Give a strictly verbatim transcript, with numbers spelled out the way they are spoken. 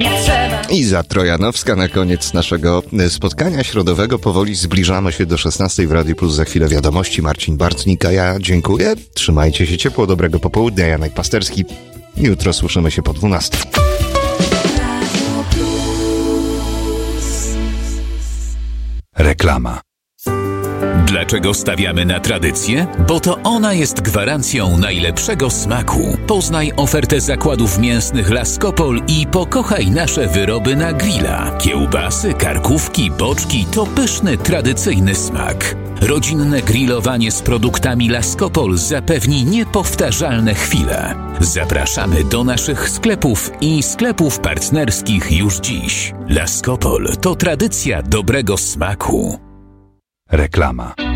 I za Trojanowska na koniec naszego spotkania środowego. Powoli zbliżamy się do szesnastej w Radiu Plus. Za chwilę wiadomości. Marcin Bartnik, a ja dziękuję. Trzymajcie się ciepło, dobrego popołudnia. Janek Pasterski. Jutro słyszymy się po dwunastej. Reklama. Dlaczego stawiamy na tradycję? Bo to ona jest gwarancją najlepszego smaku. Poznaj ofertę zakładów mięsnych Laskopol i pokochaj nasze wyroby na grilla. Kiełbasy, karkówki, boczki to pyszny, tradycyjny smak. Rodzinne grillowanie z produktami Laskopol zapewni niepowtarzalne chwile. Zapraszamy do naszych sklepów i sklepów partnerskich już dziś. Laskopol to tradycja dobrego smaku. Reklama.